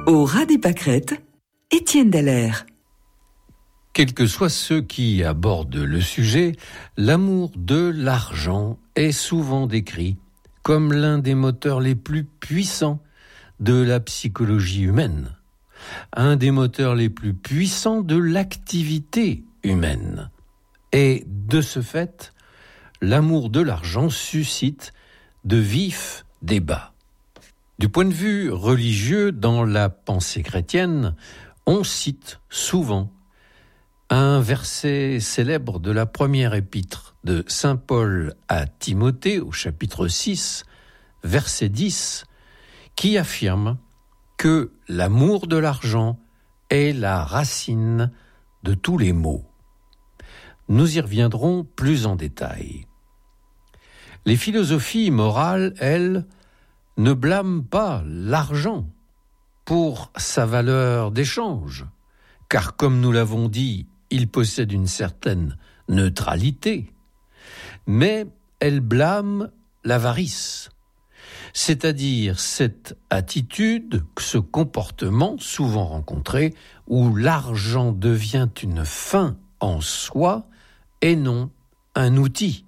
Au ras des pâquerettes, Étienne Dallaire. Quels que soient ceux qui abordent le sujet, l'amour de l'argent est souvent décrit comme l'un des moteurs les plus puissants de la psychologie humaine, un des moteurs les plus puissants de l'activité humaine. Et de ce fait, l'amour de l'argent suscite de vifs débats. Du point de vue religieux, dans la pensée chrétienne, on cite souvent un verset célèbre de la première épître de saint Paul à Timothée, au chapitre 6, verset 10, qui affirme que l'amour de l'argent est la racine de tous les maux. Nous y reviendrons plus en détail. Les philosophies morales, elles, ne blâment pas l'argent pour sa valeur d'échange, car comme nous l'avons dit, il possède une certaine neutralité, mais elles blâment l'avarice, c'est-à-dire cette attitude, ce comportement souvent rencontré où l'argent devient une fin en soi et non un outil,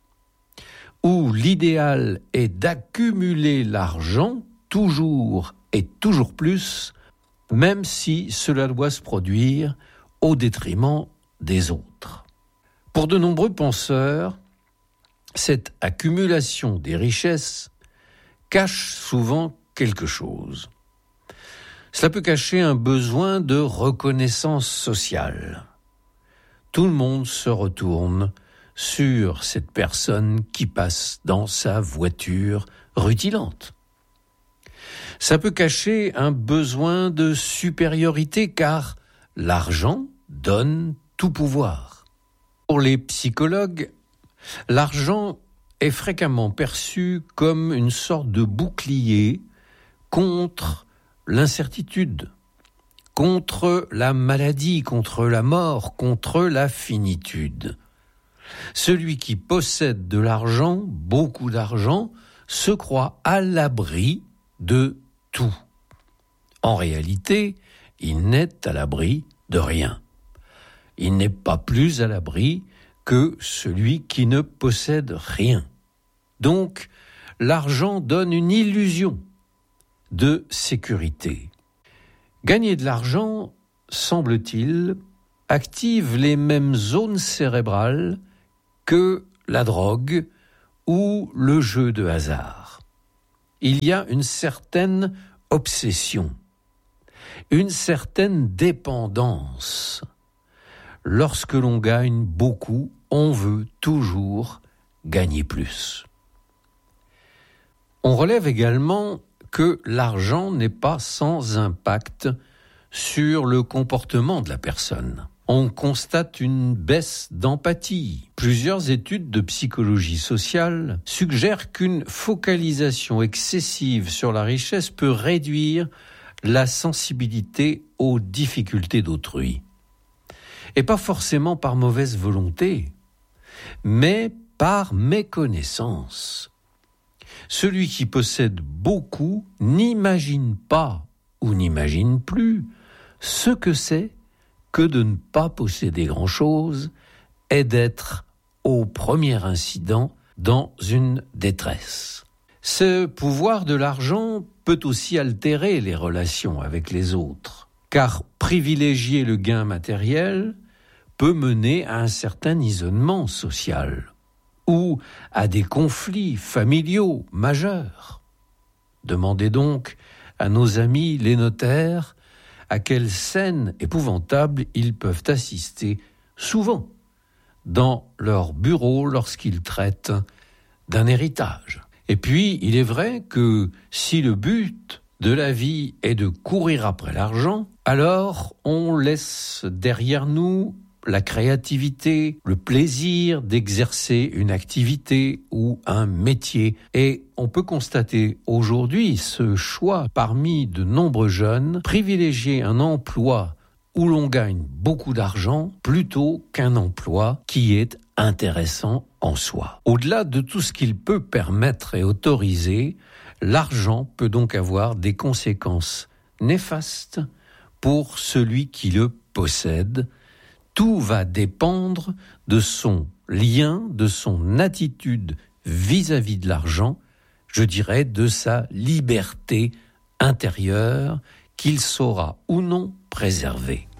où l'idéal est d'accumuler l'argent toujours et toujours plus, même si cela doit se produire au détriment des autres. Pour de nombreux penseurs, cette accumulation des richesses cache souvent quelque chose. Cela peut cacher un besoin de reconnaissance sociale. Tout le monde se retourne sur cette personne qui passe dans sa voiture rutilante. Ça peut cacher un besoin de supériorité car l'argent donne tout pouvoir. Pour les psychologues, l'argent est fréquemment perçu comme une sorte de bouclier contre l'incertitude, contre la maladie, contre la mort, contre la finitude. Celui qui possède de l'argent, beaucoup d'argent, se croit à l'abri de tout. En réalité, il n'est à l'abri de rien. Il n'est pas plus à l'abri que celui qui ne possède rien. Donc, l'argent donne une illusion de sécurité. Gagner de l'argent, semble-t-il, active les mêmes zones cérébrales que la drogue ou le jeu de hasard. Il y a une certaine obsession, une certaine dépendance. Lorsque l'on gagne beaucoup, on veut toujours gagner plus. On relève également que l'argent n'est pas sans impact sur le comportement de la personne. On constate une baisse d'empathie. Plusieurs études de psychologie sociale suggèrent qu'une focalisation excessive sur la richesse peut réduire la sensibilité aux difficultés d'autrui. Et pas forcément par mauvaise volonté, mais par méconnaissance. Celui qui possède beaucoup n'imagine pas ou n'imagine plus ce que c'est que de ne pas posséder grand-chose et d'être au premier incident dans une détresse. Ce pouvoir de l'argent peut aussi altérer les relations avec les autres, car privilégier le gain matériel peut mener à un certain isolement social ou à des conflits familiaux majeurs. Demandez donc à nos amis les notaires à quelle scène épouvantable ils peuvent assister souvent dans leur bureau lorsqu'ils traitent d'un héritage. Et puis, il est vrai que si le but de la vie est de courir après l'argent, alors on laisse derrière nous la créativité, le plaisir d'exercer une activité ou un métier. Et on peut constater aujourd'hui ce choix parmi de nombreux jeunes, privilégier un emploi où l'on gagne beaucoup d'argent plutôt qu'un emploi qui est intéressant en soi. Au-delà de tout ce qu'il peut permettre et autoriser, l'argent peut donc avoir des conséquences néfaste pour celui qui le possède. Tout va dépendre de son lien, de son attitude vis-à-vis de l'argent, je dirais de sa liberté intérieure qu'il saura ou non préserver.